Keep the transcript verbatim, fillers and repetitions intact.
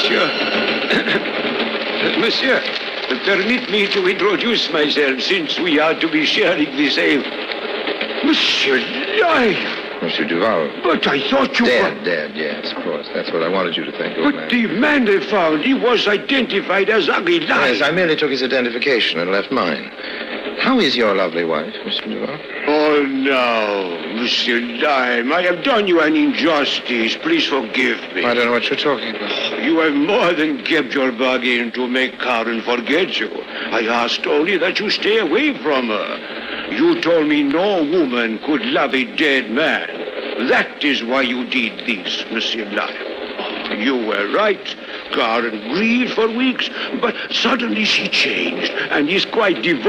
Monsieur. Monsieur, permit me to introduce myself, since we are to be sharing the same... Monsieur Life! Monsieur Duval. But I thought you Dead, were... dead, yes, of course. That's what I wanted you to think, old But man. the man they found, he was identified as Henri Life. Yes, I merely took his identification and left mine. How is your lovely wife, Mister Duval? Oh, no, Monsieur Lime. I have done you an injustice. Please forgive me. I don't know what you're talking about. You have more than kept your bargain to make Karen forget you. I asked only that you stay away from her. You told me no woman could love a dead man. That is why you did this, Monsieur Lime. You were right. Karen grieved for weeks, but suddenly she changed and is quite devoted.